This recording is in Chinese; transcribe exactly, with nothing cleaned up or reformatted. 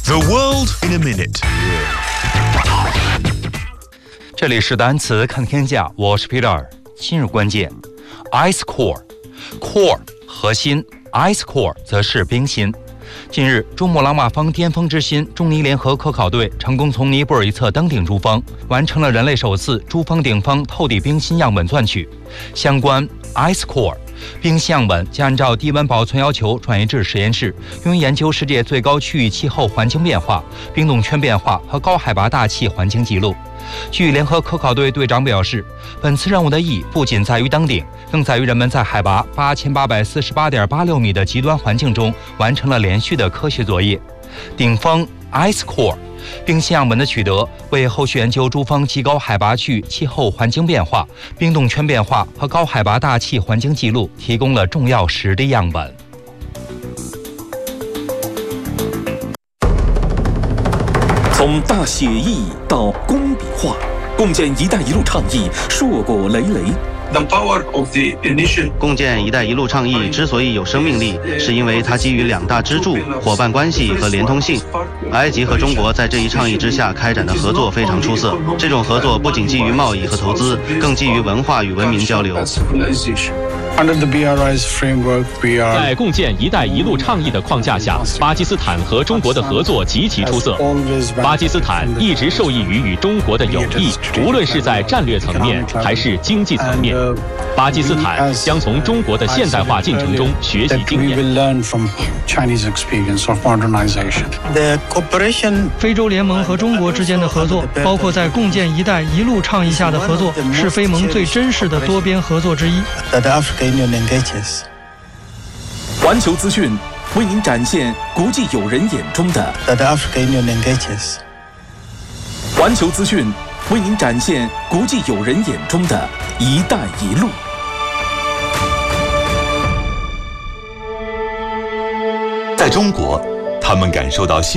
The world in a minute。 这里是单词看天下，我是 Peter。今日关键 ，ice core，core 核心 ，ice core 则是冰心。近日，珠穆朗玛峰巅峰之心中尼联合科考队成功从尼泊尔一侧登顶珠峰，完成了人类首次珠峰顶峰透底冰心样本钻取。相关 ice core。冰心样本将按照低温保存要求转移至实验室，用于研究世界最高区域气候环境变化、冰冻圈变化和高海拔大气环境记录。据联合科考队队长表示，本次任务的意义不仅在于登顶，更在于人们在海拔八千八百四十八点八六米的极端环境中完成了连续的科学作业。顶峰 ice core。冰心样本的取得，为后续研究珠峰极高海拔区域气候环境变化、冰冻圈变化和高海拔大气环境记录提供了重要实地样本。 从大写意到工笔画，共建“一带一路”倡议硕果累累。 The power of the initiative. 共建“一带一路”倡议之所以有生命力，是因为它基于两大支柱：伙伴关系和连通性。埃及和中国在这一倡议之下开展的合作非常出色。这种合作不仅基于贸易和投资，更基于文化与文明交流。 Under the B R I's framework, we are 在共建“一带一路”倡议的框架下，巴基斯坦和中国的合作极其出色。巴基斯坦一直受益于与中国的友谊，无论是在战略层面还是经济层面。巴基斯坦将从中国的现代化进程中学习经验。 非洲联盟和中国之间的合作，包括在共建“一带一路”倡议下的合作，是非盟最真实的多边合作之一。 环球资讯为您展现国际友人眼中的环球资讯为您展现国际友人眼中的一带一路。 在中国，他们感受到